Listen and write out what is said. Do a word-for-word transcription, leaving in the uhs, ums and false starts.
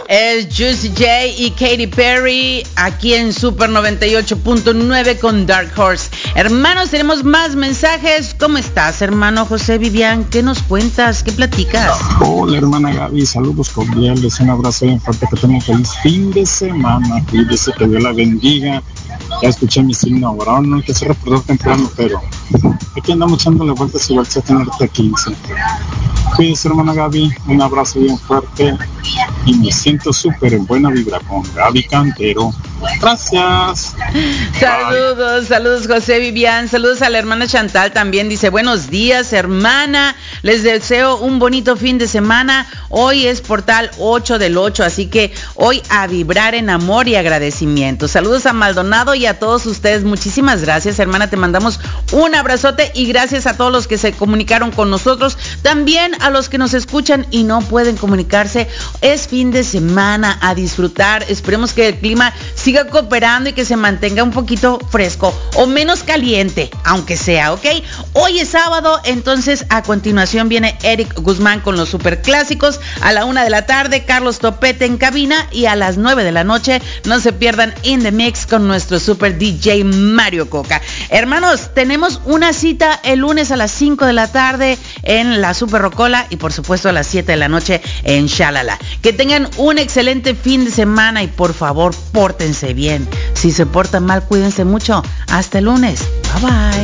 Es Juicy J y Katy Perry aquí en Super noventa y ocho punto nueve con Dark Horse. Hermanos, tenemos más mensajes. ¿Cómo estás, hermano José Vivian? ¿Qué nos cuentas? ¿Qué platicas? Hola, hermana Gaby. Saludos cordiales. Un abrazo bien fuerte. Que tengan feliz fin de semana. Cuídese, que Dios la bendiga. Ya escuché mi signo ahora. No hay que se reportó temprano, pero aquí andamos echándole vueltas igual se tiene ahorita quince. Cuídense, hermana Gaby, un abrazo bien fuerte y me siento súper en buena vibra con Gaby Cantero. Gracias. Saludos, saludos José Vivian, saludos a la hermana Chantal también, dice buenos días hermana, les deseo un bonito fin de semana, hoy es portal ocho del ocho, así que hoy a vibrar en amor y agradecimiento. Saludos a Maldonado y a todos ustedes, muchísimas gracias hermana, te mandamos un abrazote y gracias a todos los que se comunicaron con nosotros, también a los que nos escuchan y no pueden comunicarse, es fin de semana a disfrutar, esperemos que el clima siga cooperando y que se mantenga un poquito fresco o menos caliente, aunque sea, ¿ok? Hoy es sábado, entonces a continuación viene Eric Guzmán con los superclásicos, a la una de la tarde Carlos Topete en cabina y a las nueve de la noche no se pierdan In The Mix con nuestro super D J Mario Coca. Hermanos, tenemos una cita el lunes a las cinco de la tarde en la Super Rocola y por supuesto a las siete de la noche en Shalala. Que tengan un excelente fin de semana y por favor pórtense bien. Si se portan mal, cuídense mucho. Hasta el lunes. Bye bye.